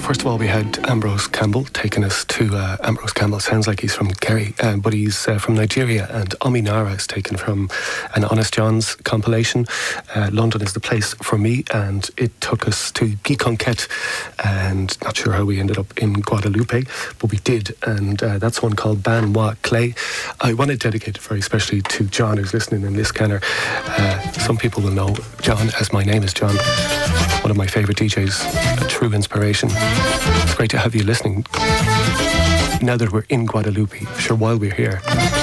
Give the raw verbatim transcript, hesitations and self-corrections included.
first of all, we had Ambrose Campbell taking us to uh, Ambrose Campbell. Sounds like he's from Kerry, uh, but he's uh, from Nigeria. And Omi Nara is taken from an Honest John's compilation. Uh, London is the place for me, and it took us to Guy Conquet, and not sure how we ended up in Guadalupe, but we did. And uh, that's one called Ban Wa Clay. I want to dedicate it very especially to John, who's listening in this scanner. Uh, some people will know John as My Name is John, one of my favourite D Js, a true inspiration. It's great to have you listening now that we're in Guadalupe. Sure, while we're here,